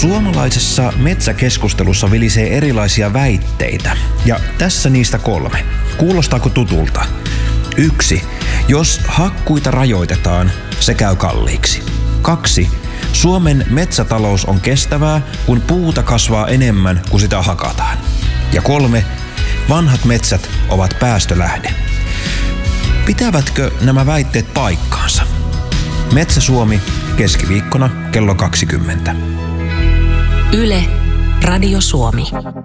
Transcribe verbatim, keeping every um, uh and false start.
Suomalaisessa metsäkeskustelussa vilisee erilaisia väitteitä, ja tässä niistä kolme. Kuulostaako tutulta? Yksi. Jos hakkuita rajoitetaan, se käy kalliiksi. Kaksi. Suomen metsätalous on kestävää, kun puuta kasvaa enemmän kuin sitä hakataan. Ja kolme. Vanhat metsät ovat päästölähde. Pitävätkö nämä väitteet paikkaansa? Metsä Suomi, keskiviikkona kello kaksikymmentä. Yle, Radio Suomi.